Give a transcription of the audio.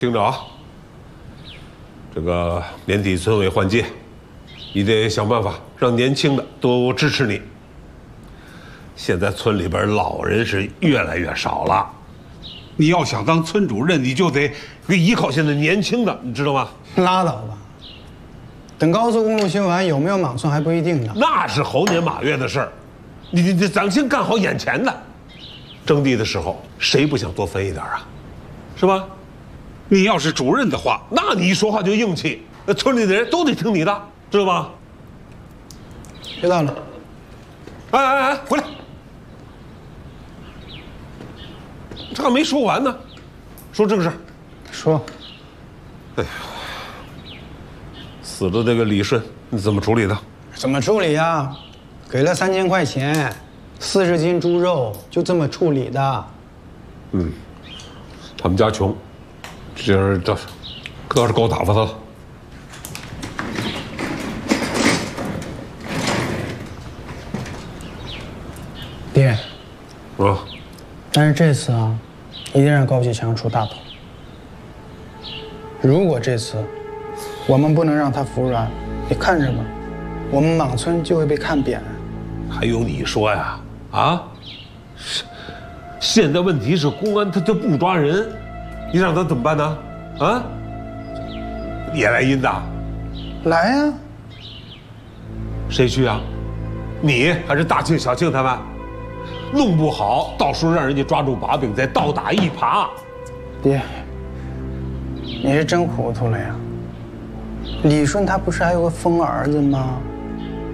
听着啊，这个年底村委换届，你得想办法让年轻的都支持你。现在村里边老人是越来越少了，你要想当村主任，你就得依靠现在年轻的，你知道吗？ 拉倒吧，等高速公路修完，有没有莽村还不一定呢。 那是猴年马月的事儿，咱先干好眼前的。征地的时候，谁不想多分一点啊？是吧？你要是主任的话，那你一说话就硬气，那村里的人都得听你的，知道吧？ 知道了。 哎，回来！这还没说完呢，说正事。 说。 哎呀，死了这个李顺，你怎么处理的？ 怎么处理呀？给了3000块钱，40斤猪肉，就这么处理的。 他们家穷，今儿可是够打发他了。 爹， 啊， 但是这次啊，一定让高启强出大头。如果这次我们不能让他服软，你看着吧，我们莽村就会被看扁。 还用你说呀？啊，现在问题是公安他不抓人，你让他怎么办呢？啊，也来阴的？ 来呀！ 谁去啊？你还是大庆、小庆他们？弄不好，到时候让人家抓住把柄，再倒打一耙。 爹，你是真糊涂了呀！李顺他不是还有个疯儿子吗？